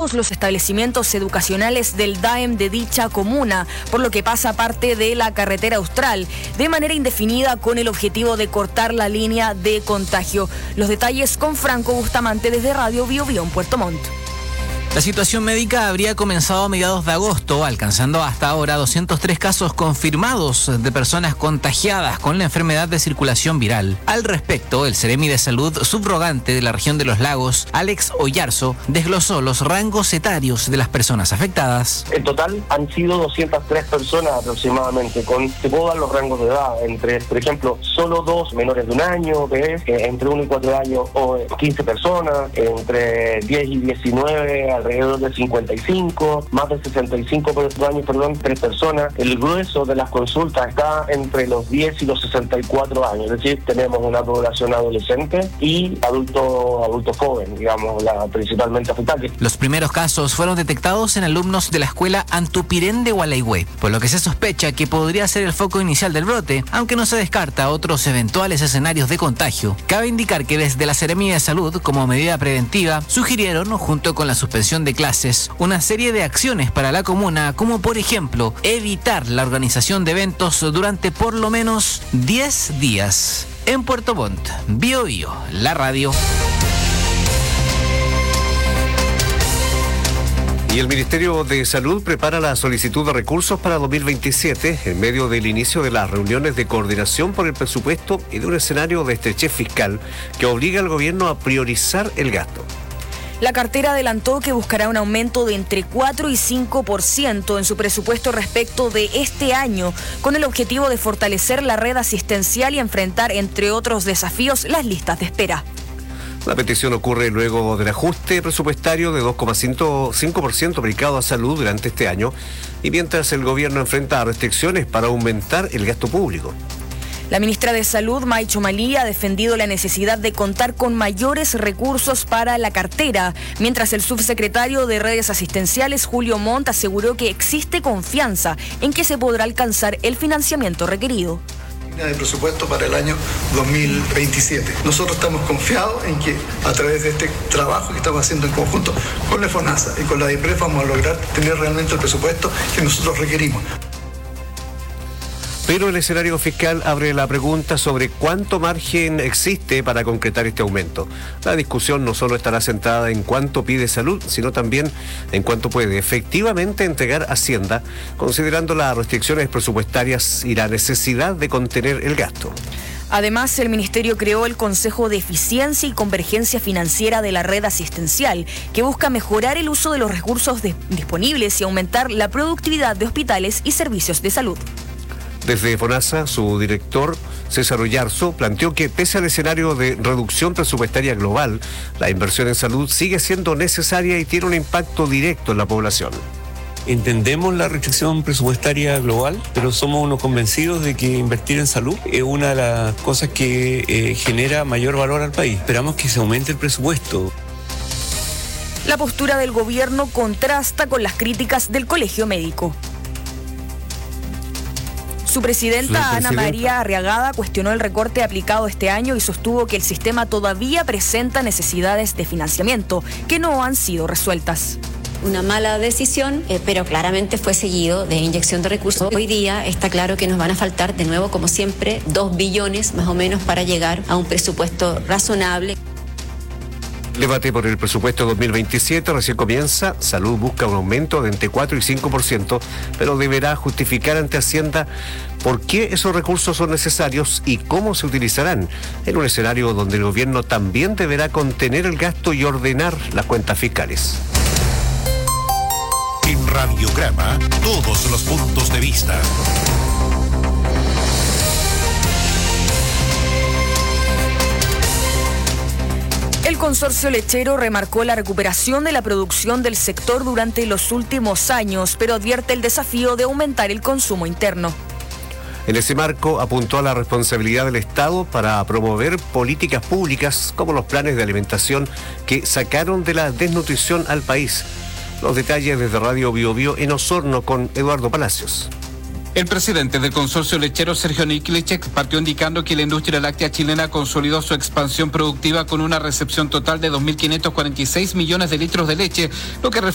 todos los establecimientos educacionales del DAEM de dicha comuna, por lo que pasa parte de la carretera austral, de manera indefinida con el objetivo de cortar la línea de contagio. Los detalles con Franco Bustamante desde Radio Bio Bio en Puerto Montt. La situación médica habría comenzado a mediados de agosto, alcanzando hasta ahora 203 casos confirmados de personas contagiadas con la enfermedad de circulación viral. Al respecto, el Seremi de Salud subrogante de la región de los Lagos, Alex Oyarzo, desglosó los rangos etarios de las personas afectadas. En total han sido 203 personas aproximadamente, te puedo dar los rangos de edad, entre, por ejemplo, solo 2 menores de 1 año, bebés, entre 1 y 4 años, o 15 personas, entre 10 y 19, alrededor de 55, más de 65 años, 3 personas. El grueso de las consultas está entre los 10 y los 64 años, es decir, tenemos una población adolescente y adulto joven, digamos, principalmente afectada. Los primeros casos fueron detectados en alumnos de la escuela Antupirén de Gualeguay, por lo que se sospecha que podría ser el foco inicial del brote, aunque no se descarta otros eventuales escenarios de contagio. Cabe indicar que desde la Seremía de Salud, como medida preventiva, sugirieron, junto con la suspensión de clases, una serie de acciones para la comuna, como por ejemplo, evitar la organización de eventos durante por lo menos 10 días. En Puerto Montt, Bio Bio, la radio. Y el Ministerio de Salud prepara la solicitud de recursos para 2027 en medio del inicio de las reuniones de coordinación por el presupuesto y de un escenario de estrechez fiscal que obliga al gobierno a priorizar el gasto. La cartera adelantó que buscará un aumento de entre 4 y 5% en su presupuesto respecto de este año, con el objetivo de fortalecer la red asistencial y enfrentar, entre otros desafíos, las listas de espera. La petición ocurre luego del ajuste presupuestario de 2,5% aplicado a salud durante este año y mientras el gobierno enfrenta restricciones para aumentar el gasto público. La ministra de Salud, Maicho Malí, ha defendido la necesidad de contar con mayores recursos para la cartera, mientras el subsecretario de Redes Asistenciales, Julio Montt, aseguró que existe confianza en que se podrá alcanzar el financiamiento requerido. De presupuesto para el año 2027. Nosotros estamos confiados en que a través de este trabajo que estamos haciendo en conjunto con la FONASA y con la DIPRES vamos a lograr tener realmente el presupuesto que nosotros requerimos. Pero el escenario fiscal abre la pregunta sobre cuánto margen existe para concretar este aumento. La discusión no solo estará centrada en cuánto pide salud, sino también en cuánto puede efectivamente entregar Hacienda, considerando las restricciones presupuestarias y la necesidad de contener el gasto. Además, el Ministerio creó el Consejo de Eficiencia y Convergencia Financiera de la Red Asistencial, que busca mejorar el uso de los recursos disponibles y aumentar la productividad de hospitales y servicios de salud. Desde FONASA, su director, César Oyarzo, planteó que pese al escenario de reducción presupuestaria global, la inversión en salud sigue siendo necesaria y tiene un impacto directo en la población. Entendemos la restricción presupuestaria global, pero somos unos convencidos de que invertir en salud es una de las cosas que genera mayor valor al país. Esperamos que se aumente el presupuesto. La postura del gobierno contrasta con las críticas del Colegio Médico. Su presidenta, Ana María Arriagada, cuestionó el recorte aplicado este año y sostuvo que el sistema todavía presenta necesidades de financiamiento que no han sido resueltas. Una mala decisión, pero claramente fue seguido de inyección de recursos. Hoy día está claro que nos van a faltar, de nuevo, como siempre, 2 billones más o menos para llegar a un presupuesto razonable. El debate por el presupuesto 2027 recién comienza. Salud busca un aumento de entre 4 y 5%, pero deberá justificar ante Hacienda por qué esos recursos son necesarios y cómo se utilizarán, en un escenario donde el gobierno también deberá contener el gasto y ordenar las cuentas fiscales. En Radiograma, todos los puntos de vista. El consorcio lechero remarcó la recuperación de la producción del sector durante los últimos años, pero advierte el desafío de aumentar el consumo interno. En ese marco apuntó a la responsabilidad del Estado para promover políticas públicas como los planes de alimentación que sacaron de la desnutrición al país. Los detalles desde Radio Bio Bio en Osorno con Eduardo Palacios. El presidente del consorcio lechero, Sergio Niklicek, partió indicando que la industria láctea chilena consolidó su expansión productiva con una recepción total de 2.546 millones de litros de leche, lo que